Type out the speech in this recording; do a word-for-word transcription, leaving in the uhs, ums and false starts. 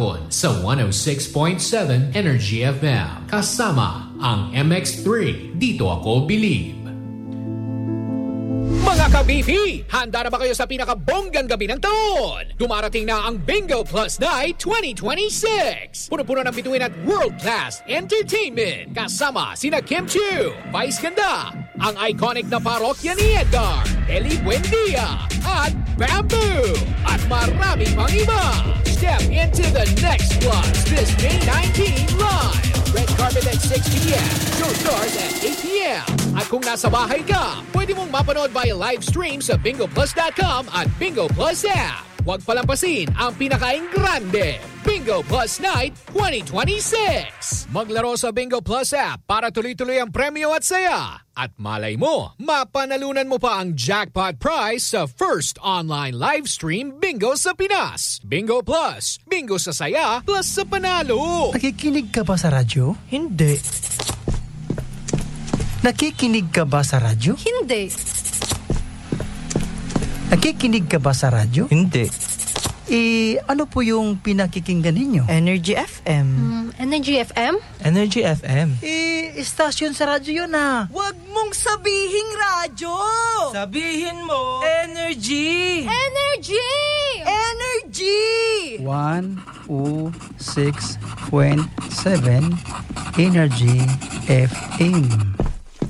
hapon sa one oh six point seven Energy F M. Kasama ang M X three. Dito ako believe. Mga ka-Bifi, handa na ba kayo sa pinakabonggang gabi ng taon? Dumarating na ang Bingo Plus Night twenty twenty-six. Puno-puno ng bituin at world-class entertainment. Kasama sina Kim Chiu, Vice Ganda, ang iconic na parokya ni Edgar, Eli Buendia, at Bamboo, at marami pang iba. Step into the next plus this May nineteenth live. Red carpet at six p.m. Show starts at eight p.m. At kung nasa bahay ka, pwede mong mapanood via live stream sa bingo plus dot com at Bingo Plus app. Huwag palampasin ang pinakaing grande, Bingo Plus Night twenty twenty-six. Maglaro sa Bingo Plus app para tuloy-tuloy ang premyo at saya. At malay mo, mapanalunan mo pa ang jackpot prize sa first online live stream bingo sa Pinas. Bingo Plus, bingo sa saya plus sa panalo. Nakikinig ka ba sa radyo? Hindi. Nakikinig ka ba sa radyo? Hindi. Nakikinig ka ba sa radyo? Hindi. Eh, ano po yung pinakikinggan ninyo? Energy F M. Mm, Energy F M? Energy F M. Eh, istasyon sa radyo yun ah. Huwag mong sabihing radyo! Sabihin mo, Energy! Energy! Energy! one oh six point seven Energy F M.